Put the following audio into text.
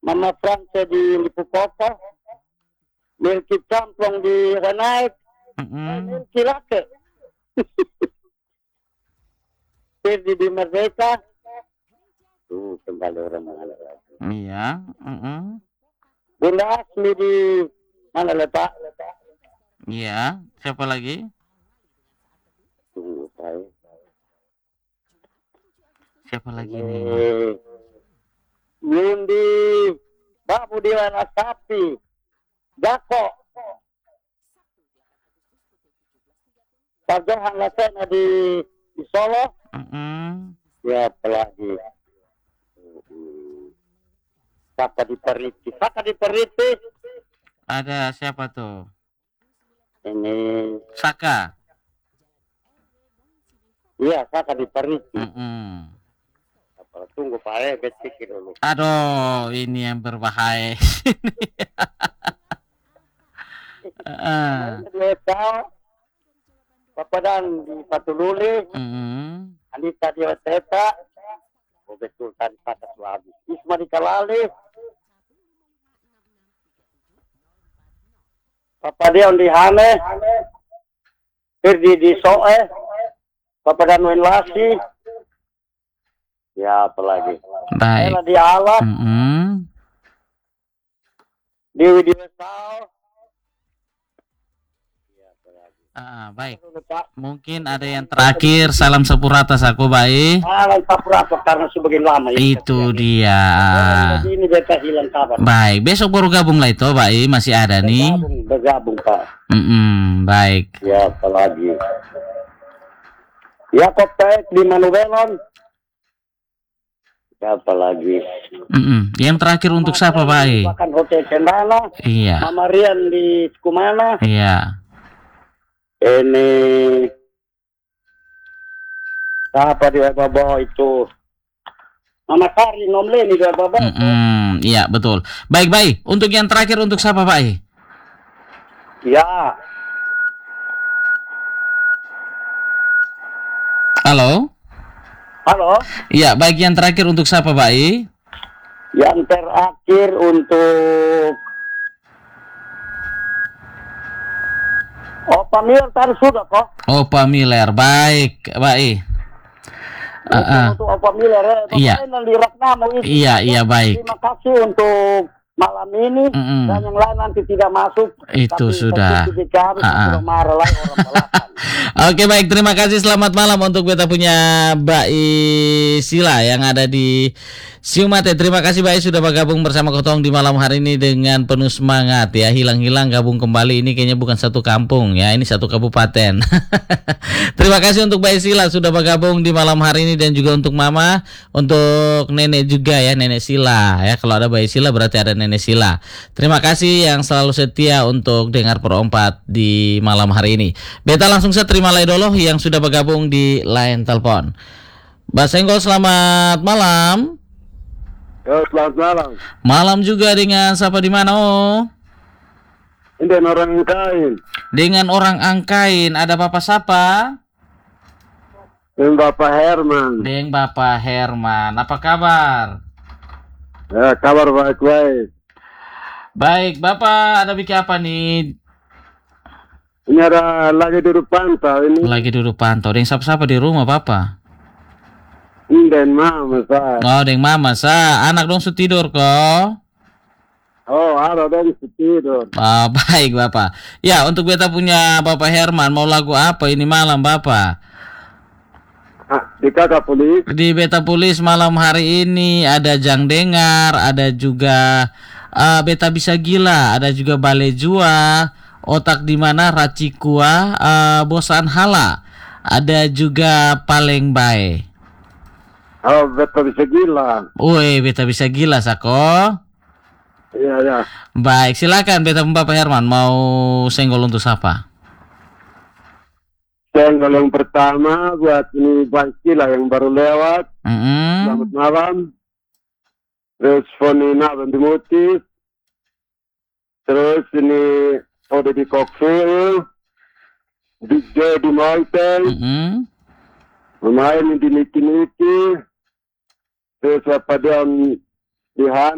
Mama France di Lipu Kota, Milky Camplong di Renaik, Milky Lake, Firdi di Merdeka, tuh kembali orang mana lagi. Iya. Bunda Asmi di mana letak? Iya, siapa lagi? Tunggu saya. Siapa lagi nih? Yundi, Babu di Wana Sapi, Jako, Pak Johan Lasena di Solo, ya apalagi, Saka di Periti, Ada siapa tuh? ini, Saka. iya Saka di Periti. Tunggu Pak pikir dulu. Aduh, ini yang berbahaya. Dia tahu Papadan di Patululi, Anita di Oteta, betul tadi kata lagi. Isma di Kalali, Papadion di Hane, Firdi di Soe, Papadan Wenlasi, ya apalagi. Baik. Ela di Alat, Dewi di Wesau. Baik. Mungkin ada yang terakhir, salam sepuratas aku baik. Salam sepuratas karena sebagian lama. Itu dia. Ini beta hilang kabar. Baik, besok baru gabung lah itu, baik, masih ada nih. Bergabung Pak. Baik. Ya apalagi. Ya Koptek di Manuvelon. Ya apalagi. Yang terakhir untuk siapa baik? Makan Hotel Cendana. Iya. Mama Rian di Sukumana. Iya. Ini siapa di Babo itu? Mama Kari Nomleni di Babo. Iya betul. Baik. Untuk yang terakhir untuk siapa Pak? Ya. Halo. Iya, baik, yang terakhir untuk siapa Pak? Yang terakhir untuk Opa Miller tadi sudah kok. Opa Miller, baik, baik. Untuk Opa Miller iya. Iya, baik. Terima kasih untuk malam ini dan yang lain nanti tidak masuk. Itu sudah. Marah lah orang belakang. Oke, baik, terima kasih, selamat malam untuk beta punya Mbak Sila yang ada di Siumate. Terima kasih Mbak sudah bergabung bersama Kotong di malam hari ini dengan penuh semangat ya. Hilang-hilang gabung kembali, ini kayaknya bukan satu kampung ya, ini satu kabupaten. Terima kasih untuk Mbak Sila sudah bergabung di malam hari ini dan juga untuk Mama, untuk Nenek juga ya, Nenek Sila ya. Kalau ada Mbak Sila berarti ada Nenek Sila. Terima kasih yang selalu setia untuk dengar perompat di malam hari ini. Beta langsung saya terima dulu yang sudah bergabung di line telepon. Mbak Senggol, selamat malam. Ya, selamat malam. Malam juga dengan siapa di mana? Dengan orang Angkain. Dengan orang Angkain, ada Bapak siapa? Dengan Bapak Herman. Dengan Bapak Herman. Apa kabar? Ya, kabar baik-baik. Baik, Bapak ada bikin apa nih? Ini ada lagi duduk pantau ini. Lagi duduk pantau. Dengan siapa-siapa di rumah, Bapak? Den mama sa. Oh, dengan mama sa. Anak dong su tidur kok. Oh, ada dong su tidur. Baik, Bapak. Ya, untuk beta punya Bapak Herman, mau lagu apa ini malam, Bapak? Di Kakak Pulis. Di Beta Pulis malam hari ini ada Jang Dengar, ada juga Beta Bisa Gila, ada juga Bale Jua, Otak di Mana, Racikua, Bosan Hala, ada juga Paleng Bae. Oh, Beta Bisa Gila. Woi, Beta Bisa Gila, Sako. Iya. Baik, silakan Beta Bapak Herman, mau senggol untuk siapa? Senggol yang pertama buat ini Bansila yang baru lewat. Selamat malam. Terus Fonina Bandimutis. Terus ini Ode di Kokfil. DJ di Mountain. Pemain di Niki. Terus apa dia di Han.